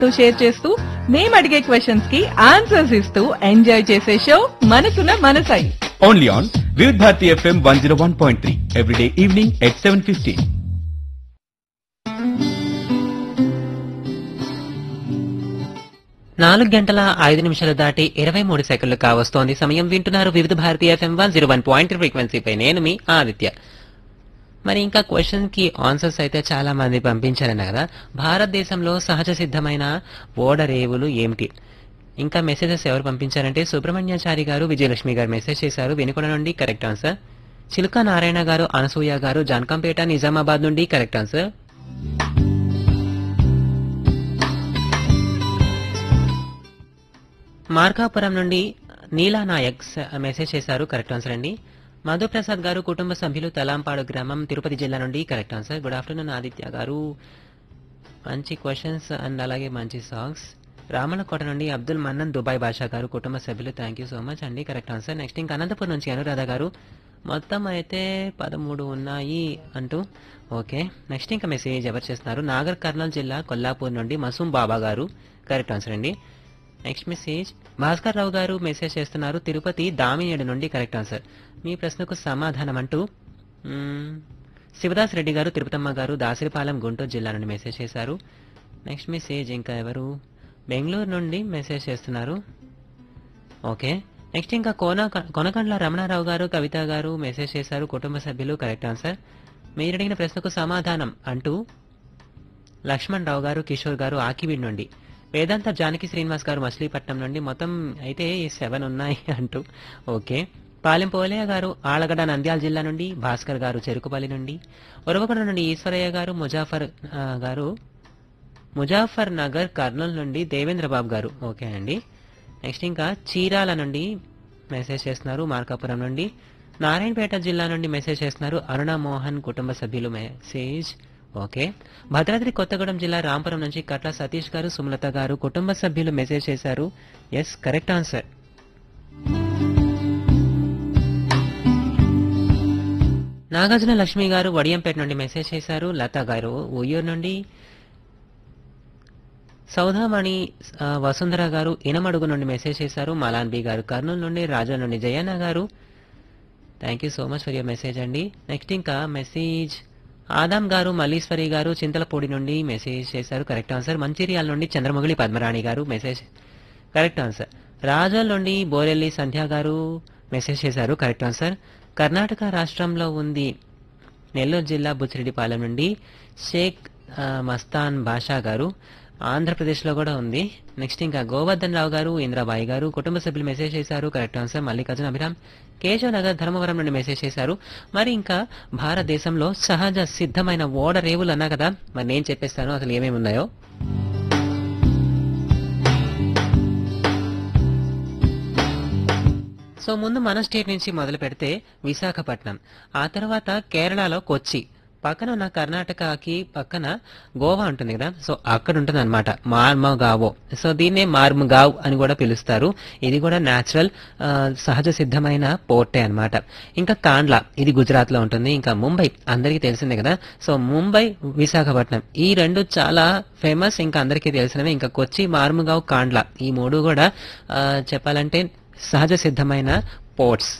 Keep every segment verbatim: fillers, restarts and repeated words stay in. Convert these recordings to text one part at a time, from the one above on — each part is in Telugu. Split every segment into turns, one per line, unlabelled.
షేర్ చేస్తూ మేము అడిగే క్వశ్చన్స్ కి ఆన్సర్స్ ఇస్తూ ఎంజాయ్ చేసే షో మనసున మనసై.
ఓన్లీ ఆన్ వివిధ Bharati FM one zero one point three everyday evening at seven fifteen.
నాలుగు గంటల ఐదు నిమిషాలు దాటి ఇరవై మూడు సెకండ్లు కావస్తోంది సమయం. వింటున్నారు వివిధ Bharati FM one zero one point ఫ్రీక్వెన్సీపై. నేను మీ ఆదిత్య. మరి ఇంకా క్వశ్చన్ కి ఆన్సర్స్ అయితే చాలా మంది పంపించారన్న కదా. భారతదేశంలో సహజ సిద్ధమైన ఓడరేవులు ఏమిటి? ఇంకా మెసేజెస్ ఎవరు పంపించారంటే సుబ్రహ్మణ్యాచారి గారు, విజయలక్ష్మి గారు మెసేజ్ చేశారు వినుకొండ నుండి. Correct answer. చిలుక నారాయణ గారు, అనసూయ గారు జాన్కంపేట నిజామాబాద్ నుండి. Correct answer. మార్కాపురం నుండి నీలా నాయక్ మెసేజ్ చేశారు. కరెక్ట్ ఆన్సర్ అండి. మధుప్రసాద్ గారు కుటుంబ సభ్యులు తలాంపాడు గ్రామం తిరుపతి జిల్లా నుండి. Correct answer. Good afternoon Aditya గారు. మంచి క్వశ్చన్స్ అండ్ అలాగే మంచి సాంగ్స్. రామలకోట నుండి అబ్దుల్ మన్నన్ దుబాయ్ బాషా గారు కుటుంబ సభ్యులు. థ్యాంక్ యూ సో మచ్ అండి. Correct answer. నెక్స్ట్ ఇంకా అనంతపురం నుంచి అనురాధ గారు మొత్తం అయితే పదమూడు ఉన్నాయి అంటూ. ఓకే. నెక్స్ట్ ఇంకా మెసేజ్ ఎవరు చేస్తున్నారు? నాగర్ కర్నూలు జిల్లా కొల్లాపూర్ నుండి మసూం బాబా గారు. కరెక్ట్ ఆన్సర్ అండి. నెక్స్ట్ మెసేజ్ భాస్కర్ రావు గారు మెసేజ్ చేస్తున్నారు తిరుపతి దామినేడు నుండి. Correct answer. మీ ప్రశ్నకు సమాధానం అంటూ శివదాస్ రెడ్డి గారు తిరుపతమ్మ గారు దాసరిపాలెం గుంటూరు జిల్లా నుండి మెసేజ్ చేశారు. నెక్స్ట్ మెసేజ్ ఇంకా ఎవరు? బెంగళూరు నుండి మెసేజ్ చేస్తున్నారు. ఓకే. నెక్స్ట్ ఇంకా కోన కొనకండ్ల రమణారావు గారు కవిత గారు మెసేజ్ చేశారు కుటుంబ సభ్యులు. Correct answer. మీరు అడిగిన ప్రశ్నకు సమాధానం అంటూ లక్ష్మణ్ రావు గారు కిషోర్ గారు ఆకివీడ్ నుండి. వేదాంత జానకి శ్రీనివాస్ గారు మచిలీపట్నం నుండి. మొత్తం అయితే సెవెన్ ఉన్నాయి అంటూ. ఓకే. పాలెం పోలయ్య గారు ఆలగడ్డ నంద్యాల జిల్లా నుండి. భాస్కర్ గారు చెరుకుపల్లి నుండి. ఉరవకొండ నుండి ఈశ్వరయ్య గారు ముజాఫర్ గారు ముజాఫర్ నగర్ కర్నూలు నుండి. దేవేంద్ర బాబు గారు. ఓకే అండి. నెక్స్ట్ ఇంకా చీరాల నుండి మెసేజ్ చేస్తున్నారు మార్కాపురం నుండి. నారాయణపేట జిల్లా నుండి మెసేజ్ చేస్తున్నారు అరుణ మోహన్ కుటుంబ సభ్యులు మెసేజ్. ఓకే. భద్రాద్రి కొత్తగూడెం జిల్లా రాంపురం నుంచి కట్ల సతీష్ గారు సుమలత గారు కుటుంబ సభ్యులు మెసేజ్ చేశారు. Yes correct answer. Nagarjuna Lakshmi గారు వడియంపేట నుండి మెసేజ్ చేశారు. లత గారు ఉయ్యూరు నుండి. సౌధామణి వసుంధర గారు ఇనమడుగు నుండి మెసేజ్ చేశారు. మలాన్ బి గారు కర్నూలు నుండి. రాజా నుండి జయన్న గారు. Thank you so much for your message అండి. నెక్స్ట్ ఇంకా మెసేజ్ ఆదాం గారు మల్లీశ్వరి గారు చింతలపూడి నుండి మెసేజ్ చేశారు. Correct answer. మంచిర్యాల నుండి చంద్రమొగిలి పద్మరాణి గారు మెసేజ్. Correct answer. రాజోల్ నుండి బోరెల్లి సంధ్య గారు మెసేజ్ చేశారు. Correct answer. కర్ణాటక రాష్ట్రంలో ఉంది నెల్లూరు జిల్లా బుచ్చిరెడ్డిపాలెం నుండి షేక్ మస్తాన్ బాషా గారు. ఆంధ్రప్రదేశ్లో కూడా ఉంది. నెక్స్ట్ ఇంకా గోవర్ధన్ రావు గారు ఇంద్రాబాయి గారు కుటుంబ సభ్యులు మెసేజ్ చేశారు. Correct answer. మల్లికార్జున అభిరామ్ కేశవ్ నగర్ ధర్మవరం నుండి మెసేజ్ చేశారు. మరి ఇంకా భారతదేశంలో సహజ సిద్ధమైన ఓడ రేవులు అన్నా కదా. మరి నేను చెప్పేస్తాను అసలు ఏమేమి ఉన్నాయో. సో ముందు మన స్టేట్ నుంచి మొదలు పెడితే విశాఖపట్నం, ఆ తర్వాత కేరళలో కొచ్చి, పక్కన ఉన్న కర్ణాటకకి పక్కన గోవా ఉంటుంది కదా. సో అక్కడ ఉంటుంది అనమాట మార్మగావో. సో దీన్నే మార్మగావ్ అని కూడా పిలుస్తారు. ఇది కూడా న్యాచురల్ సహజ సిద్ధమైన పోర్టే అనమాట. ఇంకా కాండ్లా ఇది గుజరాత్ లో ఉంటుంది. ఇంకా ముంబై అందరికీ తెలిసిందే కదా. సో ముంబై విశాఖపట్నం ఈ రెండు చాలా ఫేమస్, ఇంకా అందరికీ తెలిసినవి. ఇంకా కొచ్చి మార్మగావ్ కాండ్లా ఈ మూడు కూడా చెప్పాలంటే సహజ సిద్ధమైన పోర్ట్స్.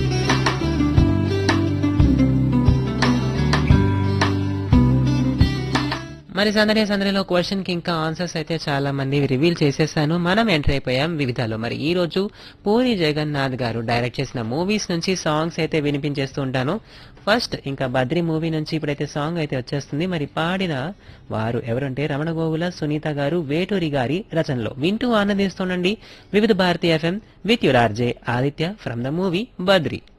మరి సందడి సందడిలో క్వశ్చన్ కి ఇంకా ఆన్సర్స్ అయితే చాలా మంది రివీల్ చేసేసాను. మనం ఎంటర్ అయిపోయాం వివిధాలో. మరి ఈ రోజు పూరి జగన్నాథ్ గారు డైరెక్ట్ చేసిన మూవీస్ నుంచి సాంగ్స్ అయితే వినిపించేస్తూ ఉంటాను. ఫస్ట్ ఇంకా బద్రి మూవీ నుంచి ఇప్పుడైతే సాంగ్ అయితే వచ్చేస్తుంది. మరి పాడిన వారు ఎవరంటే రమణ గోగుల సునీత గారు వేటూరి గారి రచనలో. వింటూ ఆనందిస్తుండండి వివిధ Bharati FM with your RJ Aditya from the movie Badri.